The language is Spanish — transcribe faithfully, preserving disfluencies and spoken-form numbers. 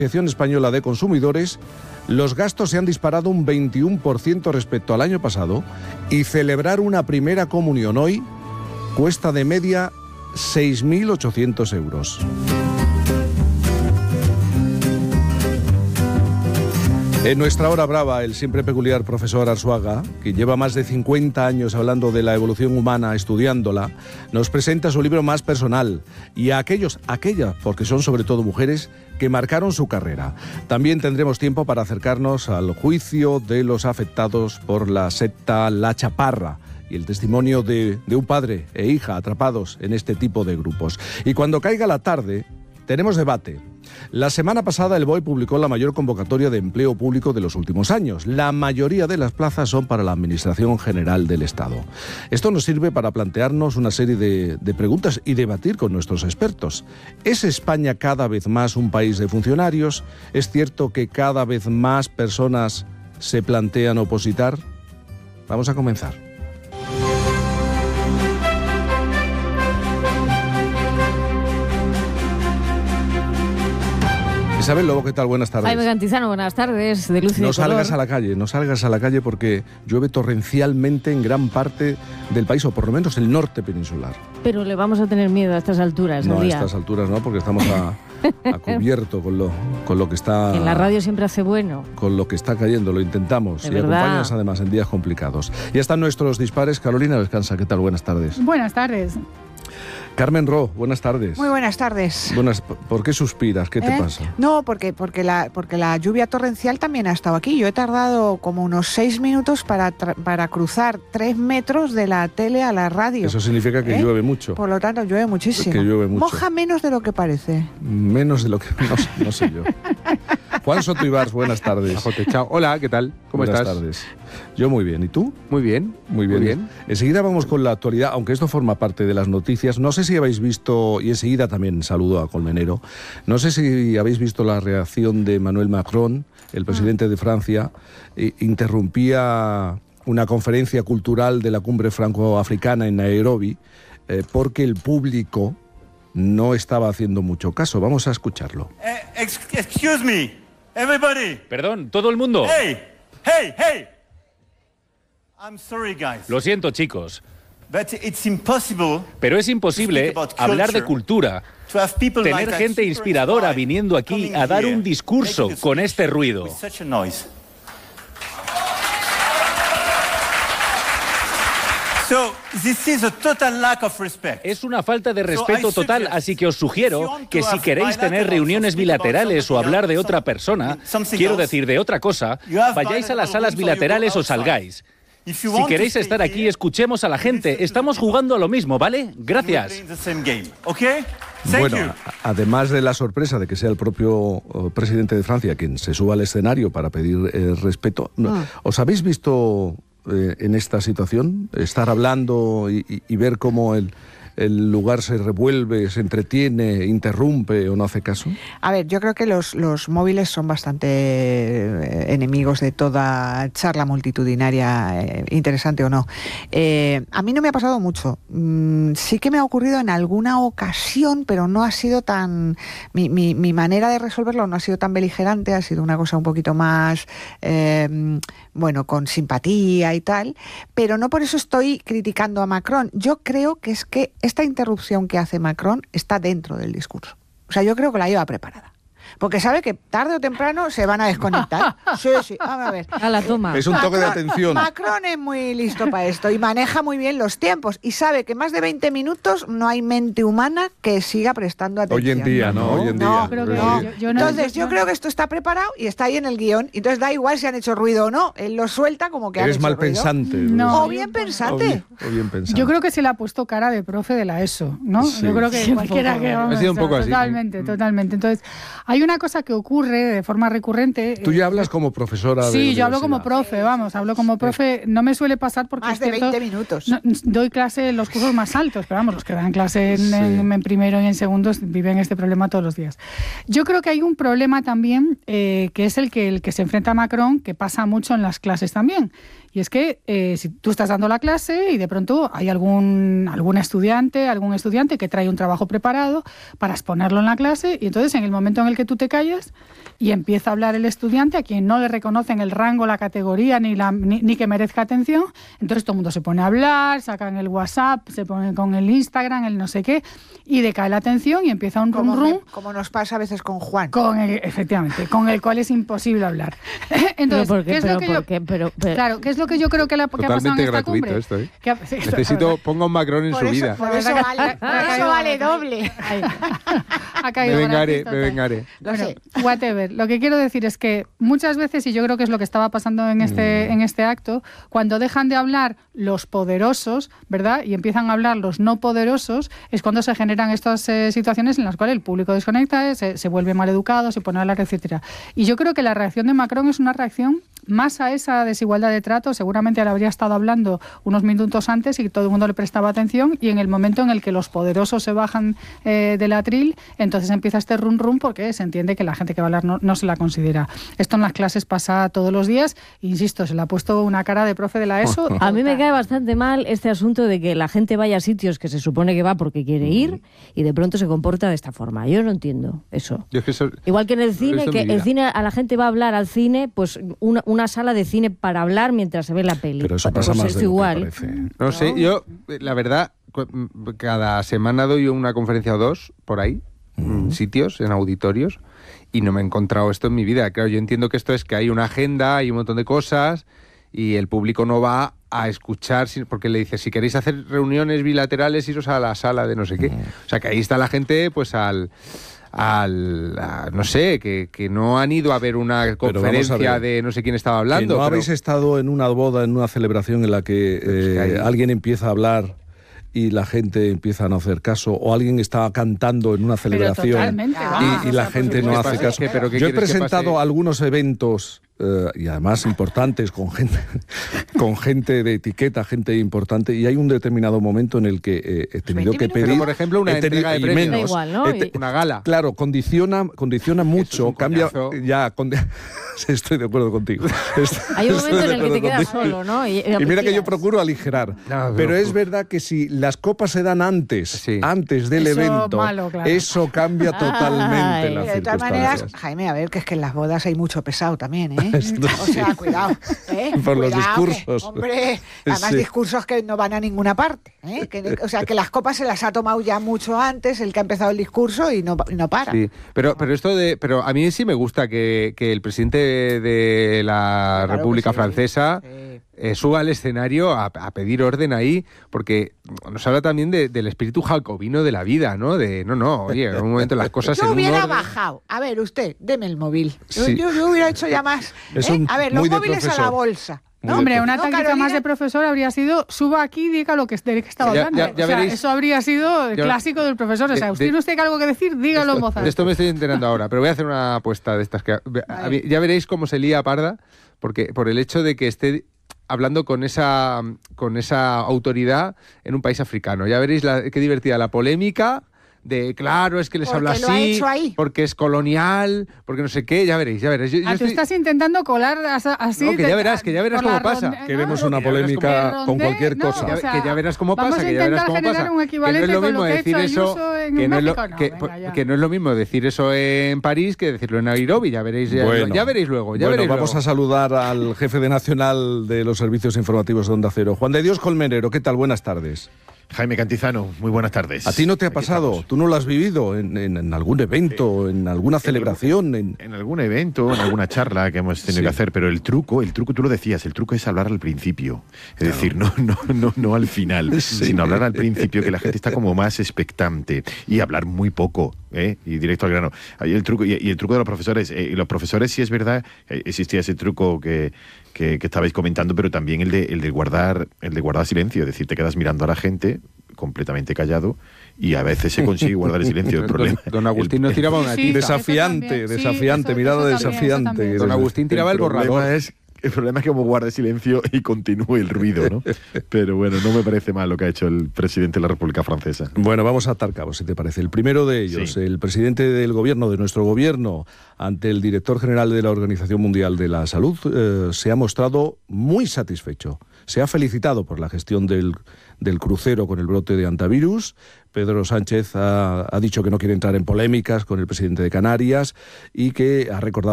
Asociación Española de Consumidores, los gastos se han disparado un veintiuno por ciento respecto al año pasado y celebrar una primera comunión hoy cuesta de media seis mil ochocientos euros. En nuestra hora brava, el siempre peculiar profesor Arzuaga, que lleva más de cincuenta años hablando de la evolución humana, estudiándola, nos presenta su libro más personal y a aquellos, aquellas, porque son sobre todo mujeres, que marcaron su carrera. También tendremos tiempo para acercarnos al juicio de los afectados por la secta La Chaparra y el testimonio de, de un padre e hija atrapados en este tipo de grupos. Y cuando caiga la tarde, tenemos debate. La semana pasada el B O E publicó la mayor convocatoria de empleo público de los últimos años. La mayoría de las plazas son para la Administración General del Estado. Esto nos sirve para plantearnos una serie de, de preguntas y debatir con nuestros expertos. ¿Es España cada vez más un país de funcionarios? ¿Es cierto que cada vez más personas se plantean opositar? Vamos a comenzar. Isabel Lobo, ¿qué tal? Buenas tardes. Jaime Cantizano, buenas tardes, de luz y de No salgas color. a la calle, no salgas a la calle porque llueve torrencialmente en gran parte del país, o por lo menos el norte peninsular. Pero le vamos a tener miedo a estas alturas No, del a día. estas alturas no, porque estamos a, a cubierto con lo, con lo que está... En la radio siempre hace bueno. Con lo que está cayendo, lo intentamos. De y verdad. acompañas además en días complicados. Ya están nuestros dispares. Carolina Descansa, ¿qué tal? Buenas tardes. Buenas tardes. Carmen Ro, buenas tardes. Muy buenas tardes. Buenas, ¿por qué suspiras? ¿Qué te ¿Eh? pasa? No, porque, porque, la, porque la lluvia torrencial también ha estado aquí. Yo he tardado como unos seis minutos para, tra- para cruzar tres metros de la tele a la radio. Eso significa que ¿Eh? llueve mucho. Por lo tanto, llueve muchísimo. Que llueve mucho. Moja menos de lo que parece. Menos de lo que... No, no sé yo. Juan Soto Ibars, buenas tardes. Ajote, chao. Hola, ¿qué tal? ¿Cómo buenas estás? tardes. Yo muy bien. ¿Y tú? Muy bien. Muy bien. Muy bien. Enseguida vamos con la actualidad, aunque esto forma parte de las noticias. No sé si habéis visto, y enseguida también saludo a Colmenero, no sé si habéis visto la reacción de Emmanuel Macron, el presidente de Francia, eh, interrumpía una conferencia cultural de la cumbre franco-africana en Nairobi, eh, porque el público no estaba haciendo mucho caso. Vamos a escucharlo. Eh, ex- excuse me, everybody. Perdón, todo el mundo. Hey, hey, hey. I'm sorry, guys. Lo siento, chicos, But it's impossible pero es imposible To speak about hablar de culture, cultura, to have people like tener that gente super inspiradora inspired viniendo aquí coming a dar here, un discurso making a con speech este ruido. with such a noise. So, this is a total lack of respect. Es una falta de So, respeto I total, suggest, así que os if you sugiero want que to si have queréis tener bilateral, reuniones speak about bilaterales o something hablar de else, otra some- persona, something quiero else, decir de otra cosa, you have vayáis a las bilateral salas rooms or you go bilaterales o outside. salgáis. If you Si want to queréis stay estar aquí, here, escuchemos a la gente. Estamos jugando a lo mismo, ¿vale? we're Gracias. playing the same game, okay? Thank Bueno, you. a- además de la sorpresa de que sea el propio eh, presidente de Francia quien se suba al escenario para pedir eh, respeto, no, Ah. ¿os habéis visto eh, en esta situación? Estar hablando y, y- y ver cómo el, el lugar se revuelve, se entretiene, interrumpe o no hace caso. A ver, yo creo que los, los móviles son bastante eh, enemigos de toda charla multitudinaria, eh, interesante o no. Eh, a mí no me ha pasado mucho. Mm, sí que me ha ocurrido en alguna ocasión, pero no ha sido tan... Mi, mi, mi manera de resolverlo no ha sido tan beligerante, ha sido una cosa un poquito más, eh, bueno, con simpatía y tal, pero no por eso estoy criticando a Macron. Yo creo que es que esta interrupción que hace Macron está dentro del discurso. O sea, yo creo que la lleva preparada. Porque sabe que tarde o temprano se van a desconectar. Sí, sí, vamos a ver. A la toma. Es un toque de atención. Macron es muy listo para esto y maneja muy bien los tiempos y sabe que más de veinte minutos no hay mente humana que siga prestando atención. Hoy en día, ¿no? Hoy en No, día. creo que no. yo- yo no- Entonces, yo yo- creo que esto está preparado y está ahí en el guión. Entonces, da igual si han hecho ruido o no. Él lo suelta como que han Eres hecho mal ruido. pensante. No. O bien O pensante. bien, o bien pensante. Yo creo que se le ha puesto cara de profe de la ESO, ¿no? Sí. Yo creo que Sí, un cualquiera poco. que... Ha sido un poco así. Totalmente, totalmente. Entonces, hay una cosa que ocurre de forma recurrente... Tú eh, ya hablas como profesora de Sí, yo hablo como universidad. profe, vamos, hablo como profe. No me suele pasar porque Más es de cierto, veinte minutos. no, doy clase en los cursos más altos, pero vamos, los que dan clase en, Sí. en- en primero y en segundo viven este problema todos los días. Yo creo que hay un problema también eh, que es el que, el que se enfrenta Macron, que pasa mucho en las clases también. Y es que eh, si tú estás dando la clase y de pronto hay algún, algún estudiante, algún estudiante que trae un trabajo preparado para exponerlo en la clase y entonces en el momento en el que tú tú te calles y empieza a hablar el estudiante a quien no le reconocen el rango, la categoría, ni, la, ni, ni que merezca atención. Entonces todo el mundo se pone a hablar, sacan el WhatsApp, se ponen con el Instagram, el no sé qué, y decae la atención y empieza un rum Como, rum. me- como nos pasa a veces con Juan. Con el, efectivamente, con el cual es imposible hablar. Entonces, ¿Pero por qué? ¿qué es lo ¿Pero que por yo, qué? Pero- pero- claro, ¿qué es lo que yo creo que, la, que ha pasado en Totalmente esta gratuito cumbre? esto, ¿eh? Que ha- sí, esto- Necesito, ponga un Macron en Por su eso, vida. por eso vale, por eso vale doble. Ahí. Ha Me caído vengaré, gratis, me total. vengaré. Lo Bueno, sé. whatever. Lo que quiero decir es que muchas veces, y yo creo que es lo que estaba pasando en este, Mm. en este acto, cuando dejan de hablar los poderosos, ¿verdad? Y empiezan a hablar los no poderosos, es cuando se generan estas eh, situaciones en las cuales el público desconecta, eh, se, se vuelve mal educado, se pone a hablar, etcétera. Y yo creo que la reacción de Macron es una reacción más a esa desigualdad de trato. Seguramente le habría estado hablando unos minutos antes y todo el mundo le prestaba atención, y en el momento en el que los poderosos se bajan eh, del atril, entonces empieza este rum rum porque se entiende que la gente que va a hablar no, no se la considera. Esto en las clases pasa todos los días. Insisto, se le ha puesto una cara de profe de la ESO. A mí me total. cae bastante mal este asunto de que la gente vaya a sitios que se supone que va porque quiere ir y de pronto se comporta de esta forma. Yo no entiendo eso. Yo es que eso- Igual que en el lo he cine, visto en que mi vida. el cine a la gente va a hablar al cine, pues una, una sala de cine para hablar mientras se ve la peli. Pero eso Pues pasa más es de lo que igual. parece. No sé, yo, la verdad, cu- cada semana doy una conferencia o dos por ahí, en sitios, en auditorios, y no me he encontrado esto en mi vida. Claro, yo entiendo que esto es que hay una agenda, hay un montón de cosas, y el público no va a escuchar, si- porque le dice, si queréis hacer reuniones bilaterales, iros a la sala de no sé qué. O sea, que ahí está la gente, pues al... al a- no sé, que, que no han ido a ver una Pero vamos a conferencia ver. de no sé quién estaba Que hablando. no pero- habéis estado en una boda, en una celebración en la que, Es que eh, ahí- alguien empieza a hablar y la gente empieza a no hacer caso, o alguien está cantando en una Pero celebración totalmente, Ah, vamos, y, y o la sea, por gente no supuesto. hace ¿Qué pasa? caso. ¿Qué- pero qué Yo he quieres que presentado pase? algunos eventos eh, y además importantes con gente con gente de etiqueta, gente importante, y hay un determinado momento en el que eh, he tenido que veinte pedir... Pero, por ejemplo, una he tenido- entrega de y premios. Da igual, ¿no? he te- Y- Una gala. Claro, condiciona, condiciona mucho, un cambia... coñazo. Ya, condi- estoy de acuerdo contigo. Estoy- Hay un estoy momento en de el que te acuerdo quedas contigo. solo, ¿no? Y, Y mira que yo tiras. procuro aligerar. No, pero- pero es verdad que si las copas se dan antes, Sí. antes del Eso evento, malo, claro. eso cambia totalmente Ay. las Mira, de todas maneras, circunstancias. Jaime, a ver, que es que en las bodas hay mucho pesado también, ¿eh? Esto O sea, cuidado. ¿eh? Por los Cuidado, que, discursos. hombre, además Sí. discursos que no van a ninguna parte. ¿eh? Que- o sea, que las copas se las ha tomado ya mucho antes el que ha empezado el discurso y no, y no para. Sí, pero, pero esto de, pero a mí sí me gusta que, que el presidente de la Claro República que sí. Francesa Sí. eh, suba al escenario a, a pedir orden ahí, porque nos habla también de- del espíritu jacobino de la vida, ¿no? De, no, no, oye, en un momento las cosas Yo en un hubiera orden. bajado. A ver, usted, deme el móvil. Yo, Sí. yo- yo hubiera hecho ya más. Es ¿eh? un- A ver, los muy de móviles a la profesor. bolsa. Muy No, de hombre, profe- una ¿No, táctica Carolina? más de profesor habría sido suba aquí y diga lo que, de qué estaba Ya- hablando. ya- ya O sea, veréis. eso habría sido el Ya- clásico del profesor. O sea, de- usted de- tiene usted algo que decir, dígalo en voz De alta. esto me estoy enterando ahora, pero voy a hacer una apuesta de estas que... a mí- ya veréis cómo se lía parda, porque por el hecho de que esté hablando con esa, con esa autoridad en un país africano. Ya veréis la, qué divertida la polémica de, claro, es que les Porque habla lo ha así, hecho ahí. porque es colonial, porque no sé qué, ya veréis, ya veréis. Yo- yo Ah, tú estoy- estás intentando colar asa- así. No, que ya de- verás, que ya verás por la cómo pasa. ronde- Queremos no, una que ya verás polémica cómo- con cualquier No, cosa. Ya- o sea, que ya verás cómo vamos pasa, a que ya verás intentar cómo generar pasa. un Que no equivalente es lo con mismo lo que ha decir hecho eso, Ayuso en que no es lo, México. No, que, venga, ya. que no es lo mismo decir eso en París que decirlo en Nairobi. Ya veréis, ya, Bueno. ya veréis luego. Ya Bueno, veréis vamos luego. a saludar al jefe de nacional de los servicios informativos de Onda Cero, Juan de Dios Colmenero. ¿Qué tal? Buenas tardes. Jaime Cantizano, muy buenas tardes. ¿A ti no te ha Aquí pasado? estamos. ¿Tú no lo has vivido en, en- en algún evento, en alguna celebración? En... En algún evento, en alguna charla que hemos tenido Sí. que hacer, pero el truco, el truco tú lo decías, el truco es hablar al principio. Es decir, no, no, no, no al final, Sí. sino hablar al principio, que la gente está como más expectante y hablar muy poco, ¿eh? Y directo al grano. Ahí el truco, y, y el truco de los profesores, eh, y los profesores sí es verdad, eh, existía ese truco que, que, que estabais comentando, pero también el de, el de guardar, el de guardar silencio, es decir, te quedas mirando a la gente completamente callado y a veces se consigue guardar el silencio. El problema, Don, don Agustín el- nos tiraba Sí, una sí, tiza. eso Desafiante, también. Sí, desafiante, eso- mirada eso también, eso desafiante. también. Don Agustín tiraba el problema borrador. es el problema es que como guarde silencio y continúe el ruido, ¿no? Pero bueno, no me parece mal lo que ha hecho el presidente de la República Francesa. Bueno, vamos a atar cabos, si te parece. El primero de ellos, Sí. el presidente del gobierno, de nuestro gobierno, ante el director general de la Organización Mundial de la Salud, eh, se ha mostrado muy satisfecho. Se ha felicitado por la gestión del, del crucero con el brote de antivirus. Pedro Sánchez ha, ha dicho que no quiere entrar en polémicas con el presidente de Canarias y que ha recordado